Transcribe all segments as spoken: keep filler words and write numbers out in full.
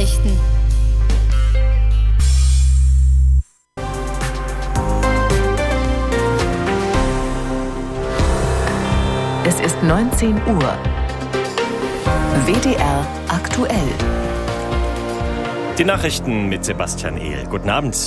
Nachrichten. Es ist neunzehn Uhr. W D R aktuell. Die Nachrichten mit Sebastian Ehl. Guten Abend.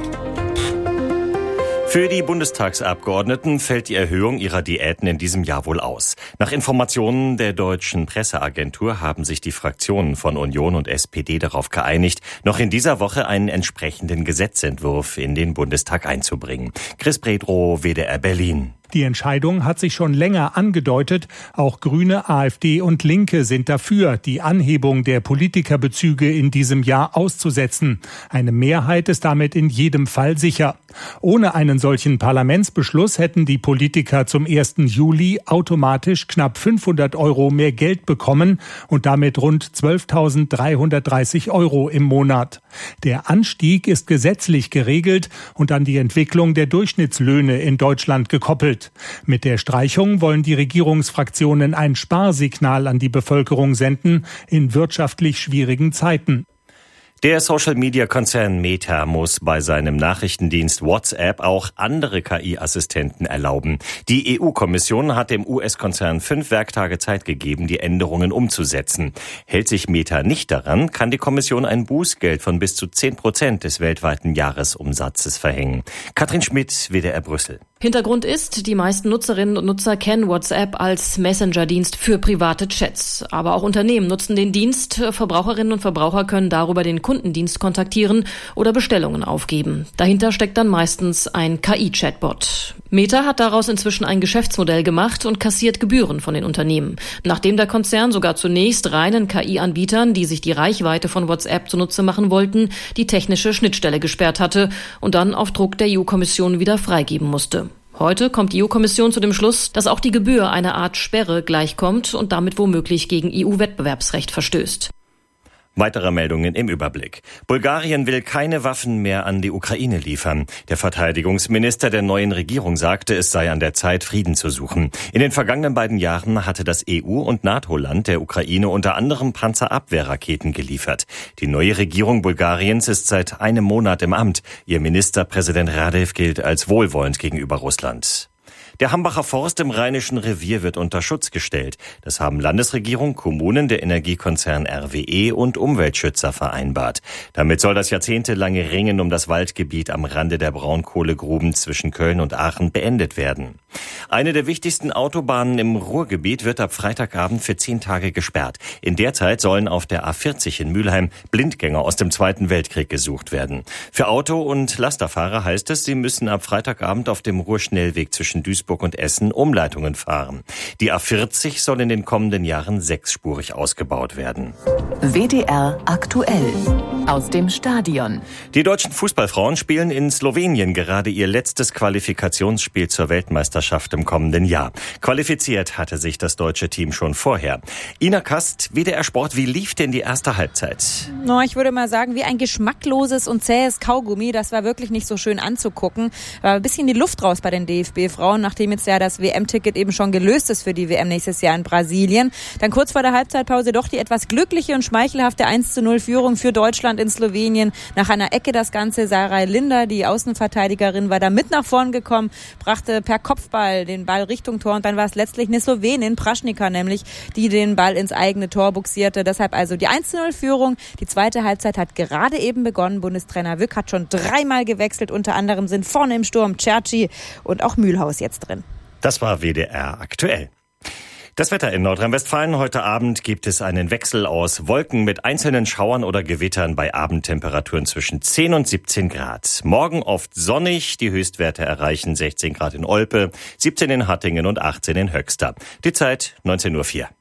Für die Bundestagsabgeordneten fällt die Erhöhung ihrer Diäten in diesem Jahr wohl aus. Nach Informationen der deutschen Presseagentur haben sich die Fraktionen von Union und S P D darauf geeinigt, noch in dieser Woche einen entsprechenden Gesetzentwurf in den Bundestag einzubringen. Chris Bredrow, W D R Berlin. Die Entscheidung hat sich schon länger angedeutet. Auch Grüne, AfD und Linke sind dafür, die Anhebung der Politikerbezüge in diesem Jahr auszusetzen. Eine Mehrheit ist damit in jedem Fall sicher. Ohne einen solchen Parlamentsbeschluss hätten die Politiker zum ersten Juli automatisch knapp fünfhundert Euro mehr Geld bekommen und damit rund zwölftausenddreihundertdreißig Euro im Monat. Der Anstieg ist gesetzlich geregelt und an die Entwicklung der Durchschnittslöhne in Deutschland gekoppelt. Mit der Streichung wollen die Regierungsfraktionen ein Sparsignal an die Bevölkerung senden in wirtschaftlich schwierigen Zeiten. Der Social-Media-Konzern Meta muss bei seinem Nachrichtendienst WhatsApp auch andere K I-Assistenten erlauben. Die E U-Kommission hat dem U S-Konzern fünf Werktage Zeit gegeben, die Änderungen umzusetzen. Hält sich Meta nicht daran, kann die Kommission ein Bußgeld von bis zu zehn Prozent des weltweiten Jahresumsatzes verhängen. Katrin Schmidt, W D R Brüssel. Hintergrund ist, die meisten Nutzerinnen und Nutzer kennen WhatsApp als Messenger-Dienst für private Chats. Aber auch Unternehmen nutzen den Dienst. Verbraucherinnen und Verbraucher können darüber den Kundendienst kontaktieren oder Bestellungen aufgeben. Dahinter steckt dann meistens ein K I-Chatbot. Meta hat daraus inzwischen ein Geschäftsmodell gemacht und kassiert Gebühren von den Unternehmen. Nachdem der Konzern sogar zunächst reinen K I-Anbietern, die sich die Reichweite von WhatsApp zunutze machen wollten, die technische Schnittstelle gesperrt hatte und dann auf Druck der E U-Kommission wieder freigeben musste. Heute kommt die E U-Kommission zu dem Schluss, dass auch die Gebühr einer Art Sperre gleichkommt und damit womöglich gegen E U-Wettbewerbsrecht verstößt. Weitere Meldungen im Überblick. Bulgarien will keine Waffen mehr an die Ukraine liefern. Der Verteidigungsminister der neuen Regierung sagte, es sei an der Zeit, Frieden zu suchen. In den vergangenen beiden Jahren hatte das E U- und NATO-Land der Ukraine unter anderem Panzerabwehrraketen geliefert. Die neue Regierung Bulgariens ist seit einem Monat im Amt. Ihr Ministerpräsident Radev gilt als wohlwollend gegenüber Russland. Der Hambacher Forst im Rheinischen Revier wird unter Schutz gestellt. Das haben Landesregierung, Kommunen, der Energiekonzern R W E und Umweltschützer vereinbart. Damit soll das jahrzehntelange Ringen um das Waldgebiet am Rande der Braunkohlegruben zwischen Köln und Aachen beendet werden. Eine der wichtigsten Autobahnen im Ruhrgebiet wird ab Freitagabend für zehn Tage gesperrt. In der Zeit sollen auf der A vierzig in Mülheim Blindgänger aus dem Zweiten Weltkrieg gesucht werden. Für Auto- und Lasterfahrer heißt es, sie müssen ab Freitagabend auf dem Ruhrschnellweg zwischen Duisburg und Essen Umleitungen fahren. Die A vierzig soll in den kommenden Jahren sechsspurig ausgebaut werden. W D R aktuell aus dem Stadion. Die deutschen Fußballfrauen spielen in Slowenien gerade ihr letztes Qualifikationsspiel zur Weltmeisterschaft im kommenden Jahr. Qualifiziert hatte sich das deutsche Team schon vorher. Ina Kast, W D R Sport, wie lief denn die erste Halbzeit? No, ich würde mal sagen, wie ein geschmackloses und zähes Kaugummi. Das war wirklich nicht so schön anzugucken. War ein bisschen die Luft raus bei den D F B-Frauen, nachdem jetzt ja das W M-Ticket eben schon gelöst ist für die W M nächstes Jahr in Brasilien. Dann kurz vor der Halbzeitpause doch die etwas glückliche und schmeichelhafte eins zu null Führung für Deutschland in Slowenien. Nach einer Ecke das Ganze. Sarai Linder, die Außenverteidigerin, war da mit nach vorn gekommen, brachte per Kopfball den Ball Richtung Tor und dann war es letztlich eine Slowenin, Praschnika nämlich, die den Ball ins eigene Tor buxierte. Deshalb also die eins zu null Führung. Die zweite Halbzeit hat gerade eben begonnen. Bundestrainer Wück hat schon dreimal gewechselt. Unter anderem sind vorne im Sturm Cerci und auch Mühlhaus jetzt drin. Das war W D R aktuell. Das Wetter in Nordrhein-Westfalen. Heute Abend gibt es einen Wechsel aus Wolken mit einzelnen Schauern oder Gewittern bei Abendtemperaturen zwischen zehn und siebzehn Grad. Morgen oft sonnig. Die Höchstwerte erreichen sechzehn Grad in Olpe, siebzehn in Hattingen und achtzehn in Höxter. Die Zeit neunzehn Uhr vier.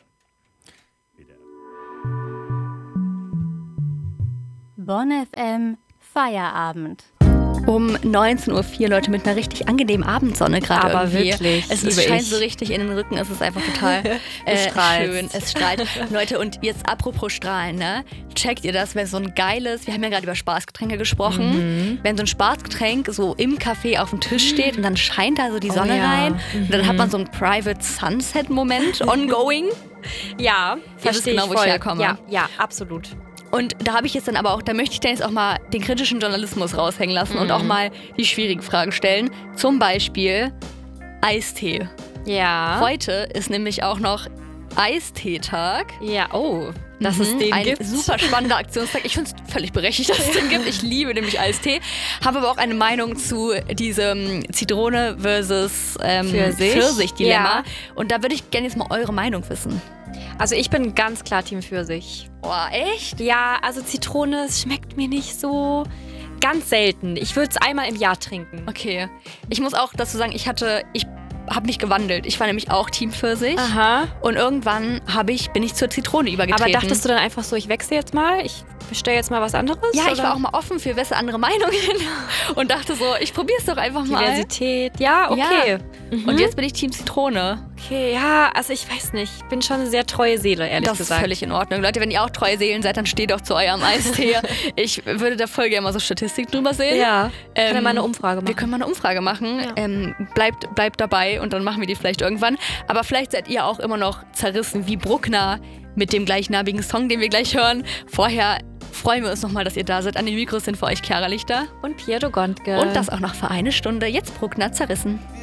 Bonn F M Feierabend. Um neunzehn Uhr vier, Leute, mit einer richtig angenehmen Abendsonne gerade Aber irgendwie. wirklich, Es, liebe es scheint ich. so richtig in den Rücken, es ist einfach total äh, schön. Es strahlt. Leute, und jetzt apropos Strahlen, ne? Checkt ihr das, wenn so ein geiles, wir haben ja gerade über Spaßgetränke gesprochen, mhm. wenn so ein Spaßgetränk so im Café auf dem Tisch steht und dann scheint da so die Sonne oh, ja. rein mhm. und dann hat man so einen Private Sunset-Moment ongoing. Ja, Ihr wisst genau, wo ich herkomme. Ja, ja, absolut. Und da habe ich jetzt dann aber auch, da möchte ich dann jetzt auch mal den kritischen Journalismus raushängen lassen mhm. und auch mal die schwierigen Fragen stellen. Zum Beispiel Eistee. Ja. Heute ist nämlich auch noch Eisteetag. Ja, oh, dass mhm, es den ein gibt. Ein super spannender Aktionstag. Ich finde es völlig berechtigt, dass es den gibt. Ich liebe nämlich Eistee. Habe aber auch eine Meinung zu diesem Zitrone versus ähm, Pfirsich. Pfirsich-Dilemma. Ja. Und da würde ich gerne jetzt mal eure Meinung wissen. Also ich bin ganz klar Team Pfirsich. Boah, echt? Ja, also Zitrone, es schmeckt mir nicht so... Ganz selten. Ich würde es einmal im Jahr trinken. Okay. Ich muss auch dazu sagen, ich hatte... Ich habe mich gewandelt. Ich war nämlich auch Team Pfirsich. Aha. Und irgendwann hab ich, bin ich zur Zitrone übergetreten. Aber dachtest du dann einfach so, ich wechsle jetzt mal? Ich bestelle jetzt mal was anderes? Ja, oder? Ich war auch mal offen für bessere andere Meinungen und dachte so, ich probiere es doch einfach mal. Diversität. Ja, okay. Ja. Mhm. Und jetzt bin ich Team Zitrone. Okay, ja, also ich weiß nicht. Ich bin schon eine sehr treue Seele, ehrlich das gesagt. Das ist völlig in Ordnung. Leute, wenn ihr auch treue Seelen seid, dann steht doch zu eurem Eistee. Ich würde da voll gerne mal so Statistik drüber sehen. Ja, ähm, können wir mal eine Umfrage machen. Wir können mal eine Umfrage machen. Ja. Ähm, bleibt, bleibt dabei und dann machen wir die vielleicht irgendwann. Aber vielleicht seid ihr auch immer noch zerrissen wie Bruckner mit dem gleichnamigen Song, den wir gleich hören. Vorher freuen wir uns nochmal, dass ihr da seid. An den Mikros sind für euch Chiara Lichter und Piero Gondke. Und das auch noch für eine Stunde. Jetzt Bruckner zerrissen.